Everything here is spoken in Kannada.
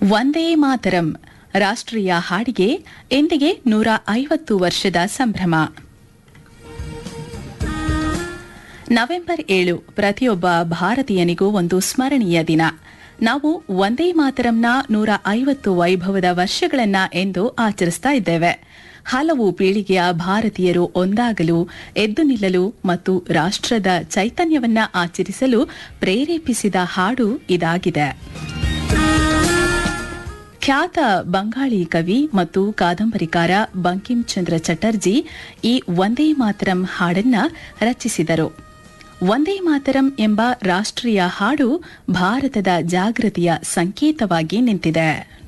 ವಂದೇ ಮಾತರಂ ರಾಷ್ಟ್ರೀಯ ಹಾಡಿಗೆ ಇಂದಿಗೆ 150 ವರ್ಷದ ಸಂಭ್ರಮ. ನವೆಂಬರ್ 7 ಪ್ರತಿಯೊಬ್ಬ ಭಾರತೀಯನಿಗೂ ಒಂದು ಸ್ಮರಣೀಯ ದಿನ. ನಾವು ವಂದೇ ಮಾತರಂನ 150 ವೈಭವದ ವರ್ಷಗಳನ್ನ ಎಂದು ಆಚರಿಸ್ತಾ ಇದ್ದೇವೆ. ಹಲವು ಪೀಳಿಗೆಯ ಭಾರತೀಯರು ಒಂದಾಗಲು, ಎದ್ದು ನಿಲ್ಲಲು ಮತ್ತು ರಾಷ್ಟ್ರದ ಚೈತನ್ಯವನ್ನ ಆಚರಿಸಲು ಪ್ರೇರೇಪಿಸಿದ ಹಾಡು ಇದಾಗಿದೆ. ಖ್ಯಾತ ಬಂಗಾಳಿ ಕವಿ ಮತ್ತು ಕಾದಂಬರಿಕಾರ ಬಂಕಿಂ ಚಂದ್ರ ಚಟರ್ಜಿ ಈ ವಂದೇ ಮಾತರಂ ಹಾಡನ್ನ ರಚಿಸಿದರು. ವಂದೇ ಮಾತರಂ ಎಂಬ ರಾಷ್ಟ್ರೀಯ ಹಾಡು ಭಾರತದ ಜಾಗೃತಿಯ ಸಂಕೇತವಾಗಿ ನಿಂತಿದೆ.